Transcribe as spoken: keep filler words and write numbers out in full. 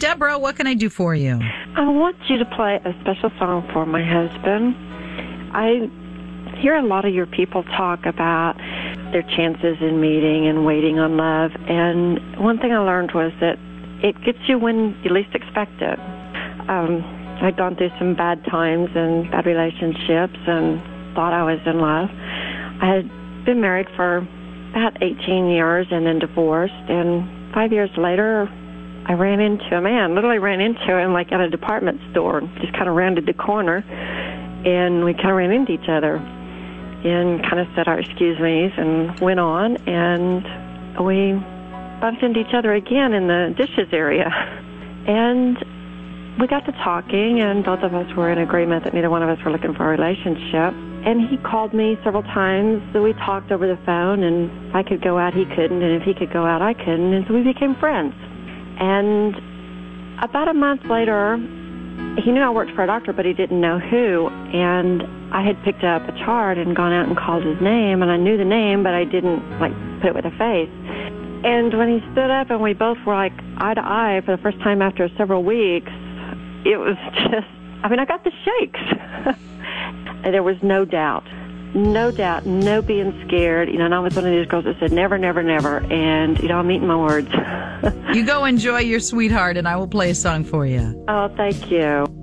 Deborah, what can I do for you? I want you to play a special song for my husband. I hear a lot of your people talk about their chances in meeting and waiting on love, and one thing I learned was that it gets you when you least expect it. Um, I'd gone through some bad times and bad relationships and thought I was in love. I had been married for about eighteen years and then divorced, and five years later, I ran into a man, literally ran into him like at a department store, just kind of rounded the corner, and we kind of ran into each other and kind of said our excuse me's and went on, and we bumped into each other again in the dishes area. And we got to talking, and both of us were in agreement that neither one of us were looking for a relationship. And he called me several times, so we talked over the phone, and if I could go out, he couldn't, and if he could go out, I couldn't, and so we became friends. And about a month later, he knew I worked for a doctor, but he didn't know who, and I had picked up a chart and gone out and called his name, and I knew the name, but I didn't, like, put it with a face. And when he stood up and we both were, like, eye to eye for the first time after several weeks, it was just, I mean, I got the shakes. There was no doubt. No doubt, no being scared. You know, and I was one of these girls that said never, never, never. And, you know, I'm eating my words. You go enjoy your sweetheart, and I will play a song for you. Oh, thank you.